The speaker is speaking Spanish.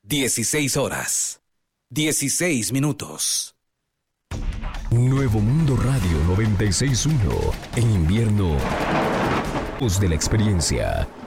16 horas, 16 minutos. Nuevo Mundo Radio 96.1. En invierno, voz de la experiencia.